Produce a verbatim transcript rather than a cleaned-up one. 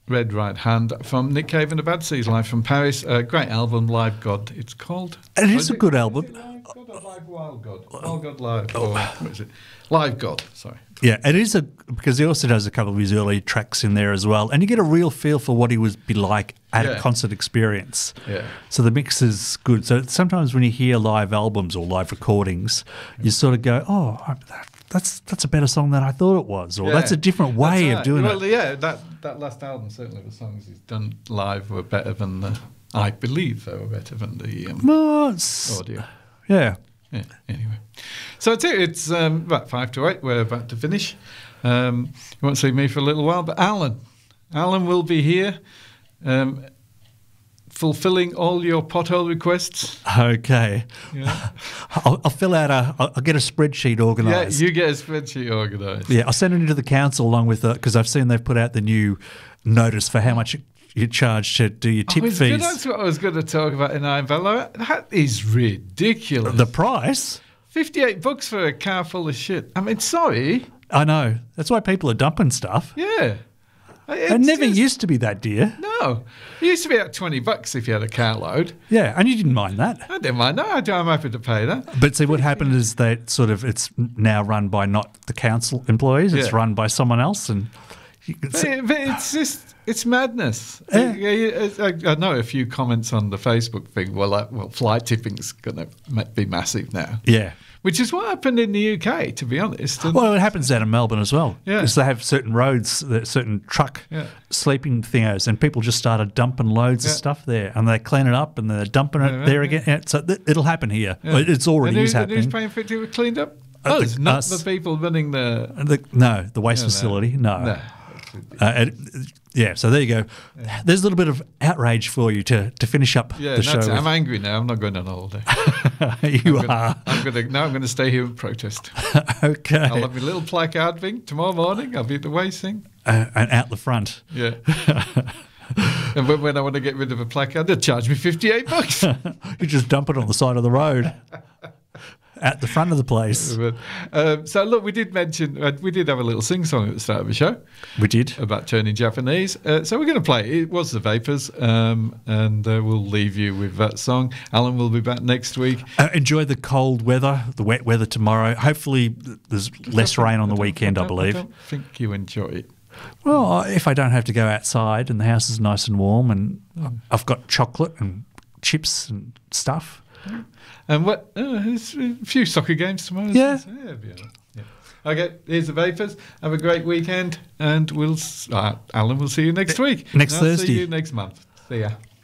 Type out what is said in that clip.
Red Right Hand from Nick Cave and the Bad Seeds, live from Paris. Uh, great album, Live God, it's called. It is a it, good is album. It Live God or Live Wild God? Wild God Live. Or, what is it? Live God, sorry. Yeah, it is a because he also does a couple of his early tracks in there as well, and you get a real feel for what he would be like at Yeah. a concert experience. Yeah. So the mix is good. So sometimes when you hear live albums or live recordings, you sort of go, "Oh, that, that's that's a better song than I thought it was," or Yeah. "That's a different way That's of right. doing well, it." Yeah, that, that last album, certainly the songs he's done live were better than the, I believe they were better than the um, Well, it's- audio. yeah. Yeah, anyway. So that's it. It's um, about five to eight. We're about to finish. Um, you won't see me for a little while, but Alan. Alan will be here um, fulfilling all your pothole requests. Okay. Yeah, I'll, I'll fill out a. I'll I'll get a spreadsheet yeah organised. you get a spreadsheet organised. Yeah, I'll send it into the council along with the because I've seen they've put out the new notice for how much you charge to do your tip I was fees. good, that's what I was going to talk about in Ironvale. That is ridiculous. The price? fifty-eight bucks for a car full of shit. I mean, sorry. I know. That's why people are dumping stuff. Yeah. It It's never just- used to be that dear. No. It used to be at twenty bucks if you had a carload. Yeah, and you didn't mind that. I didn't mind that. I'm happy to pay that. But see, what happened is that sort of it's now run by not the council employees; it's Yeah. run by someone else, and you can But, see, it- but it's just, it's madness. Yeah. I, I, I know a few comments on the Facebook thing. Well, like, well, flight tipping's going to be massive now. yeah. Which is what happened in the U K, to be honest. And Well, it happens down in Melbourne as well. Yeah. Because they have certain roads, that- certain truck Yeah. sleeping thingos, and people just started dumping loads of Yeah. stuff there, and they clean it up, and they're dumping it Yeah, there yeah. again. Yeah, so th- it'll happen here. Yeah. Well, it's already and is who, happening. Who's paying for it to be cleaned up? Uh, Oh, the- it's not us. the people running the... The, no, the waste No, no. facility. No. No. Uh, it- yeah, so there you go. There's a little bit of outrage for you to, to finish up Yeah, the show. that's it. I'm with. angry now. I'm not going on holiday. you I'm gonna, are. I'm gonna, now I'm going to stay here and protest. Okay. I'll have my little placard thing tomorrow morning. I'll be at the waste thing. Uh, and out the front. Yeah. And when, when I want to get rid of a placard, they'll charge me fifty-eight bucks. You just dump it on the side of the road. At the front of the place. But, um, so look, we did mention uh, we did have a little sing song at the start of the show We did. about turning Japanese. Uh, so we're going to play it. It was the Vapors, um, and uh, we'll leave you with that song. Alan will be back next week. Uh, enjoy the cold weather, the wet weather tomorrow. Hopefully, th- there's less rain on the don't- weekend, I don't- believe. I don't think you enjoy it. Well, if I don't have to go outside and the house is nice and warm and I've got chocolate and chips and stuff. And what? Uh, there's a few soccer games tomorrow. Yeah. So, yeah, it'll be all right. Yeah. Okay, here's the Vapors. Have a great weekend, and we'll. s- Uh, Alan will see you next week. Next And I'll Thursday. See you next month. See ya.